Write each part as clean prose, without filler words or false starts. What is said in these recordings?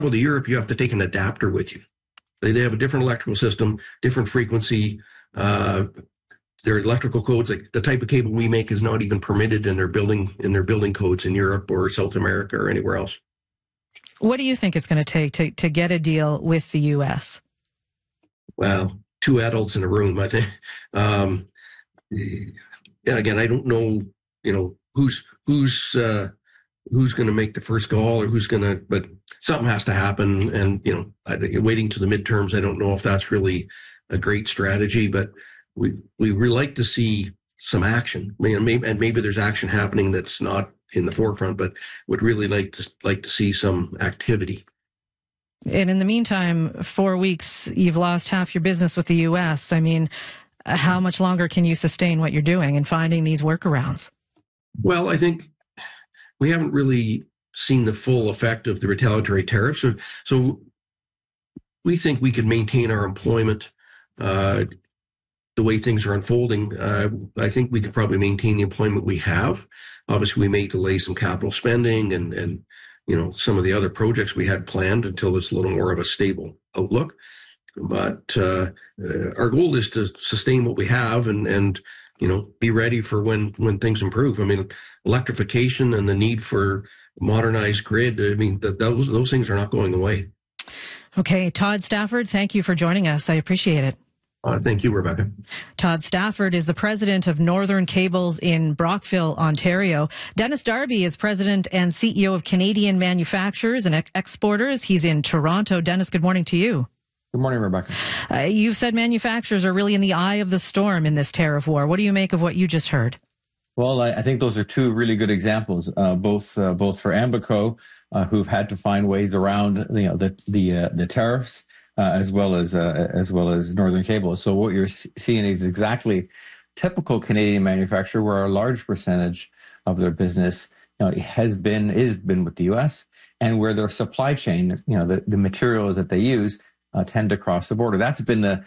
to Europe, you have to take an adapter with you. They have a different electrical system, different frequency. Their electrical codes, like the type of cable we make, is not even permitted in their building codes in Europe or South America or anywhere else. What do you think it's going to take to get a deal with the U.S.? Well, two adults in a room, I think. And again, I don't know, who's going to make the first call or but something has to happen. And, waiting to the midterms, I don't know if that's really a great strategy, but we really like to see some action. Maybe there's action happening that's not in the forefront, but would really like to see some activity. And in the meantime, 4 weeks, you've lost half your business with the U.S. I mean, how much longer can you sustain what you're doing and finding these workarounds? Well, I think we haven't really seen the full effect of the retaliatory tariffs. So we think we could maintain our employment the way things are unfolding. I think we could probably maintain the employment we have. Obviously, we may delay some capital spending and some of the other projects we had planned until it's a little more of a stable outlook. But our goal is to sustain what we have and be ready for when things improve. I mean, electrification and the need for modernized grid, I mean, those things are not going away. Okay, Todd Stafford, thank you for joining us. I appreciate it. Thank you, Rebecca. Todd Stafford is the president of Northern Cables in Brockville, Ontario. Dennis Darby is president and CEO of Canadian Manufacturers and Exporters. He's in Toronto. Dennis, good morning to you. Good morning, Rebecca. You've said manufacturers are really in the eye of the storm in this tariff war. What do you make of what you just heard? Well, I think those are two really good examples, both for Amoco, who've had to find ways around the tariffs. As well as Northern Cable. So what you're seeing is exactly typical Canadian manufacturer, where a large percentage of their business is been with the U.S. and where their supply chain, the materials that they use tend to cross the border. That's been the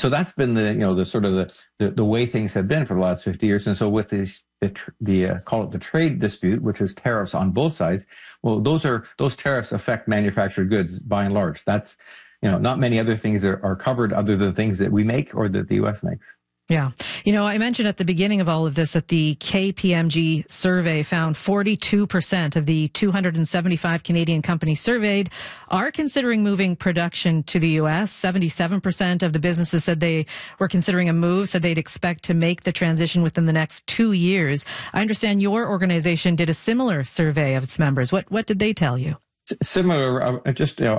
way things have been for the last 50 years. And so with call it the trade dispute, which is tariffs on both sides, well, those tariffs affect manufactured goods by and large. That's not many other things are covered other than things that we make or that the U.S. makes. Yeah. I mentioned at the beginning of all of this that the KPMG survey found 42% of the 275 Canadian companies surveyed are considering moving production to the U.S. 77% of the businesses said they were considering a move, said they'd expect to make the transition within the next 2 years. I understand your organization did a similar survey of its members. What did they tell you? Similar, under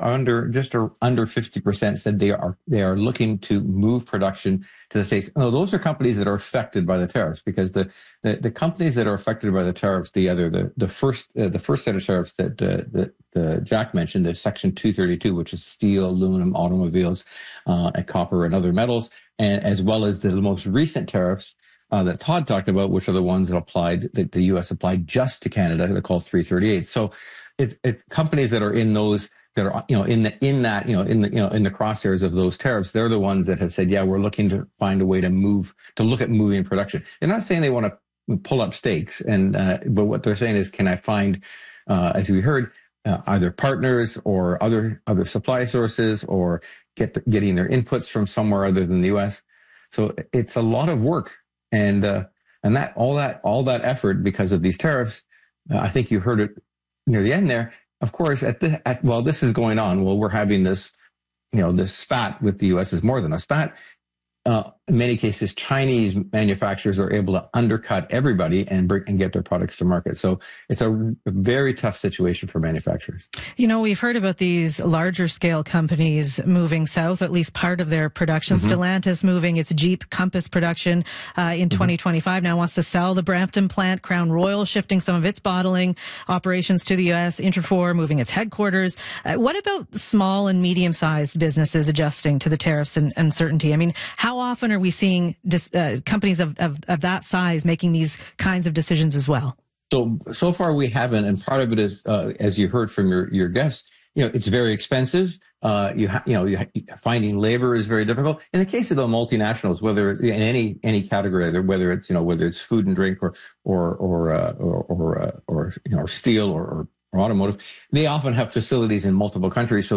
50% said they are looking to move production to the States. No, those are companies that are affected by the tariffs, because the companies that are affected by the tariffs, the first set of tariffs that Jack mentioned, the Section 232, which is steel, aluminum, automobiles, and copper and other metals, and as well as the most recent tariffs that Todd talked about, which are the ones that the U.S. applied just to Canada. They're called 338. So it's companies that are in those that are in the crosshairs of those tariffs. They're the ones that have said, yeah, we're looking to find a way to look at moving production. They're not saying they want to pull up stakes, but what they're saying is, can I find, as we heard, either partners or other supply sources, or getting their inputs from somewhere other than the U.S. So it's a lot of work, and that all that effort because of these tariffs. I think you heard it near the end there. Of course, while this is going on, while we're having this, this spat with the U.S. is more than a spat. In many cases, Chinese manufacturers are able to undercut everybody and get their products to market. So it's a very tough situation for manufacturers. We've heard about these larger scale companies moving south, at least part of their production. Mm-hmm. Stellantis moving its Jeep Compass production in 2025 now wants to sell the Brampton plant. Crown Royal shifting some of its bottling operations to the U.S. Interfor moving its headquarters. What about small and medium-sized businesses adjusting to the tariffs and uncertainty? I mean, how often are we seeing companies of that size making these kinds of decisions as well? So far we haven't, and part of it is, as you heard from your guests, it's very expensive. Finding labor is very difficult. In the case of the multinationals, whether it's in any category, whether it's food and drink or steel or automotive, they often have facilities in multiple countries. So